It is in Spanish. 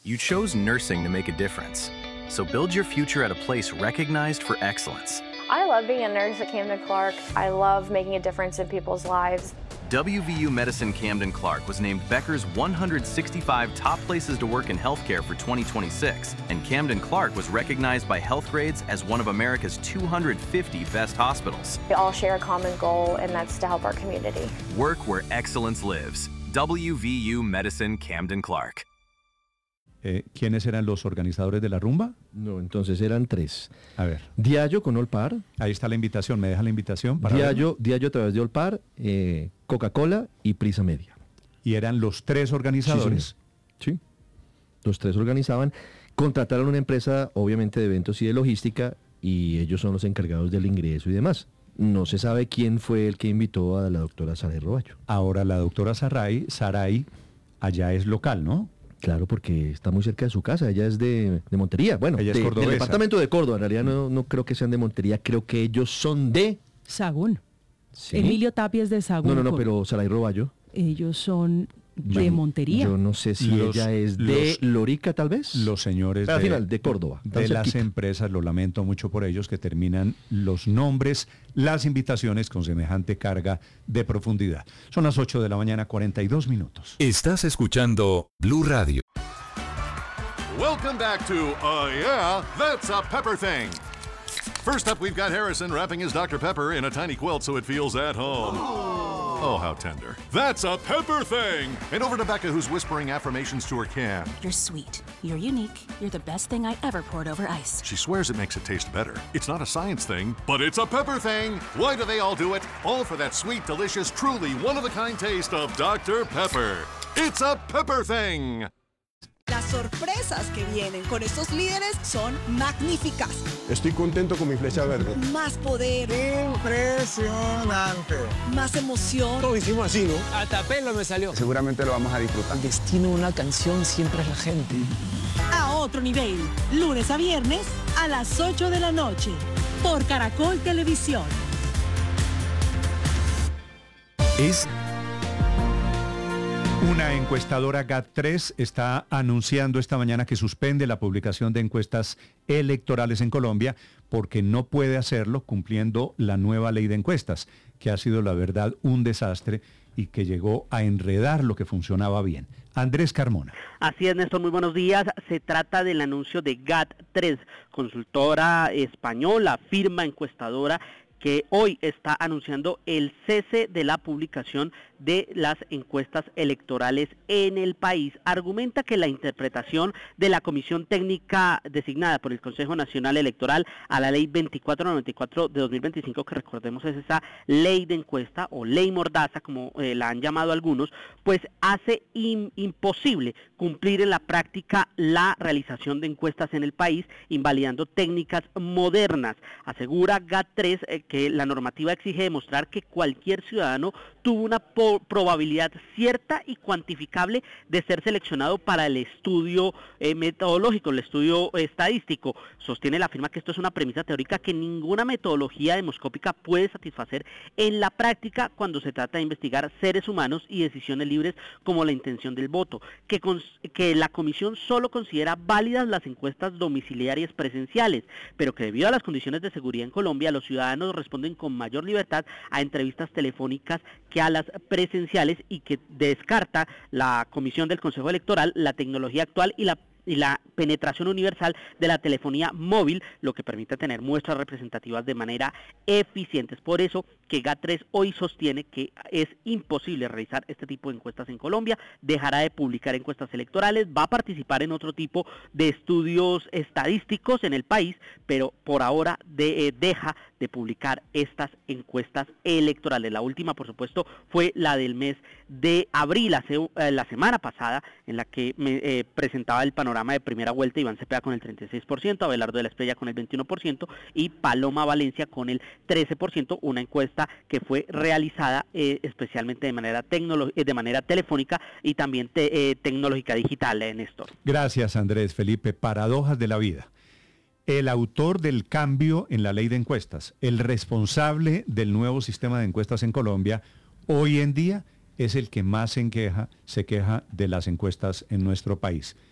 You chose nursing to make a difference. So build your future at a place recognized for excellence. I love being a nurse at Camden Clark. I love making a difference in people's lives. WVU Medicine Camden Clark was named Becker's 165 top places to work in healthcare for 2026, and Camden Clark was recognized by Healthgrades as one of America's 250 best hospitals. We all share a common goal, and that's to help our community. Work where excellence lives. WVU Medicine Camden Clark. ¿Quiénes eran los organizadores de la rumba? No, entonces eran 3. A ver. Diallo con Olpar. Ahí está la invitación, ¿me deja la invitación? Para Diallo a través de Olpar, Coca-Cola y Prisa Media. ¿Y eran los 3 organizadores? Sí, los 3 organizaban. Contrataron una empresa, obviamente, de eventos y de logística, y ellos son los encargados del ingreso y demás. No se sabe quién fue el que invitó a la doctora Saray Roballo. Ahora, la doctora Saray, allá es local, ¿no? Claro, porque está muy cerca de su casa. Ella es de Montería. Bueno, ella es del departamento de Córdoba. En realidad no creo que sean de Montería. Creo que ellos son de... Sagún. ¿Sí? Emilio Tapia es de Sagún. No, pero Saray Roballo. Ellos son de Montería. Yo no sé si ella es de Lorica, tal vez. Los señores al final, de Córdoba. De las empresas, lo lamento mucho por ellos, que terminan los nombres, las invitaciones con semejante carga de profundidad. Son las 8 de la mañana, 42 minutos. Estás escuchando Blue Radio. Welcome back to Yeah, That's a Pepper Thing. First up, we've got Harrison wrapping his Dr. Pepper in a tiny quilt so it feels at home. Oh, how tender. That's a Pepper Thing! And over to Becca, who's whispering affirmations to her can. You're sweet. You're unique. You're the best thing I ever poured over ice. She swears it makes it taste better. It's not a science thing, but it's a Pepper Thing! Why do they all do it? All for that sweet, delicious, truly one-of-a-kind taste of Dr. Pepper. It's a Pepper Thing! Las sorpresas que vienen con estos líderes son magníficas. Estoy contento con mi flecha verde. Más poder. Impresionante. Más emoción. Todo hicimos así, ¿no? Hasta pelo me salió. Seguramente lo vamos a disfrutar. El destino de una canción siempre es la gente. A otro nivel. Lunes a viernes a las 8 de la noche. Por Caracol Televisión. Una encuestadora GAT3 está anunciando esta mañana que suspende la publicación de encuestas electorales en Colombia porque no puede hacerlo cumpliendo la nueva ley de encuestas, que ha sido la verdad un desastre y que llegó a enredar lo que funcionaba bien. Andrés Carmona. Así es, Néstor, muy buenos días. Se trata del anuncio de GAT3, consultora española, firma encuestadora, que hoy está anunciando el cese de la publicación de las encuestas electorales en el país. Argumenta que la interpretación de la comisión técnica designada por el Consejo Nacional Electoral a la ley 2494 de 2025, que recordemos es esa ley de encuesta o ley mordaza, como la han llamado algunos, pues hace imposible cumplir en la práctica la realización de encuestas en el país, invalidando técnicas modernas. Asegura GAT3 que la normativa exige demostrar que cualquier ciudadano tuvo una probabilidad cierta y cuantificable de ser seleccionado para el estudio metodológico, el estudio estadístico. Sostiene la firma que esto es una premisa teórica que ninguna metodología demoscópica puede satisfacer en la práctica cuando se trata de investigar seres humanos y decisiones libres como la intención del voto, que la comisión solo considera válidas las encuestas domiciliarias presenciales, pero que debido a las condiciones de seguridad en Colombia, los ciudadanos responden con mayor libertad a entrevistas telefónicas que a las presenciales, y que descarta la Comisión del Consejo Electoral la tecnología actual y la penetración universal de la telefonía móvil, lo que permite tener muestras representativas de manera eficiente. Por eso que GAT3 hoy sostiene que es imposible realizar este tipo de encuestas en Colombia, dejará de publicar encuestas electorales, va a participar en otro tipo de estudios estadísticos en el país, pero por ahora deja de publicar estas encuestas electorales. La última, por supuesto, fue la del mes de abril, la semana pasada, en la que presentaba el panorama de primera vuelta: Iván Cepeda con el 36%, Abelardo de la Espriella con el 21% y Paloma Valencia con el 13%, una encuesta que fue realizada especialmente de manera telefónica y también tecnológica digital, Néstor. Gracias, Andrés Felipe. Paradojas de la vida. El autor del cambio en la ley de encuestas, el responsable del nuevo sistema de encuestas en Colombia, hoy en día es el que más se queja de las encuestas en nuestro país.